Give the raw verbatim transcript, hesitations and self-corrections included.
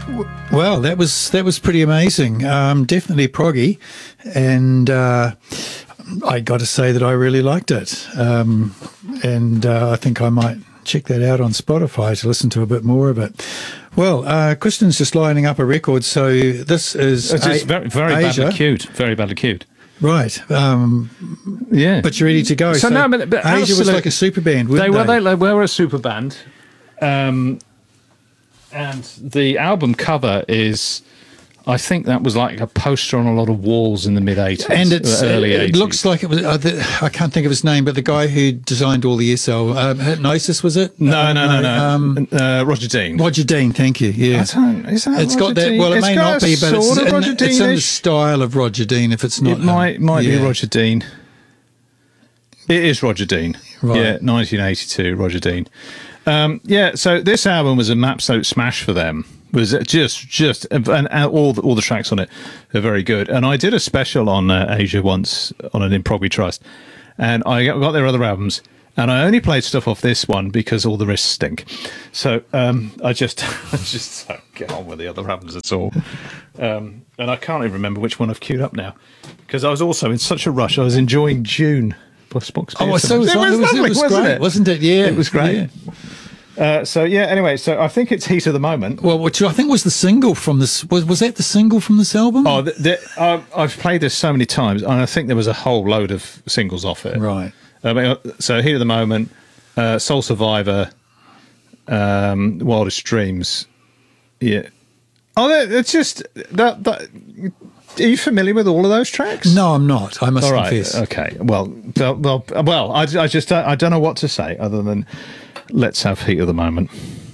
Well, that was that was pretty amazing. Um, definitely proggy, and uh, I got to say that I really liked it. Um, and uh, I think I might check that out on Spotify to listen to a bit more of it. Well, uh, Kristen's just lining up a record, so this is it's a- very, very Asia. badly cued. Very badly cued. Right. Um, Yeah. but you're ready to go. So, no, but, but Asia was absolute- like a super band, They weren't were, they? they, they were a super band. Um, and the album cover is, I think that was like a poster on a lot of walls in the mid eighties. And it's, early it eighties. looks like it was, uh, the, I can't think of his name, but the guy who designed all the S L, uh, Hypnosis, was it? No, no, no, no. Um, uh, Roger Dean. Roger Dean, thank you. Yeah. I don't- is that It's Roger got that, Dean? well, it It's may got not a be, but it's sort of in, Roger it's in the Dean-ish. style of Roger Dean, if it's not. It might um, might yeah. be Roger Dean. It is Roger Dean. Right. Yeah, nineteen eighty-two, Roger Dean. Um, yeah, so this album was an absolute smash for them. Was just, just, and, and all the, all the tracks on it are very good. And I did a special on uh, Asia once on an Improg We Trust, and I got, got their other albums, and I only played stuff off this one because all the rest stink. So um, I just, I just don't get on with the other albums at all. Um, and I can't even remember which one I've queued up now because I was also in such a rush. I was enjoying June by Spock Oh, Spears. so it was, it was, it was, lovely, it was wasn't great, it? wasn't it? Yeah. It was great. Yeah. Uh, so yeah. Anyway, so I think it's Heat of the Moment. Well, which I think was the single from this, was, was that the single from this album? Oh, the, the, uh, I've played this so many times, and I think there was a whole load of singles off it. Right. I mean, so Heat of the Moment, uh, Soul Survivor, um, Wildest Dreams. Yeah. Oh, that- it's just that, that. Are you familiar with all of those tracks? No, I'm not. I must All right. confess. Okay. Well, well, well. I, I just I don't know what to say other than let's have Heat of the Moment.